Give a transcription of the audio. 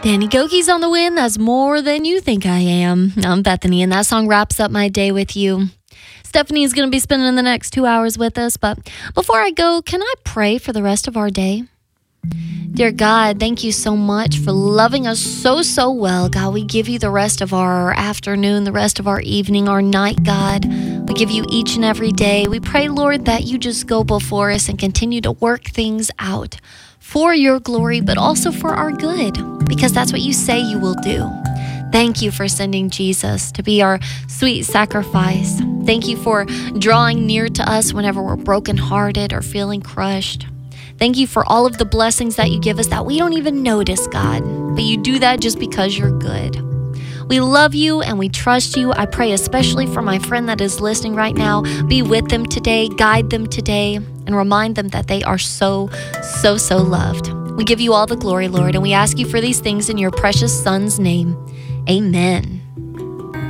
Danny Gokey's on the win. That's more than you think I am. I'm Bethany, and that song wraps up my day with you. Stephanie's going to be spending the next 2 hours with us, but before I go, can I pray for the rest of our day? Dear God, thank you so much for loving us so well. God, we give you the rest of our afternoon, the rest of our evening, our night, God. We give you each and every day. We pray, Lord, that you just go before us and continue to work things out for your glory, but also for our good, because that's what you say you will do. Thank you for sending Jesus to be our sweet sacrifice. Thank you for drawing near to us whenever we're brokenhearted or feeling crushed. Thank you for all of the blessings that you give us that we don't even notice, God, but you do that just because you're good. We love you and we trust you. I pray especially for my friend that is listening right now. Be with them today, guide them today, and remind them that they are so loved. We give you all the glory, Lord, and we ask you for these things in your precious Son's name. Amen.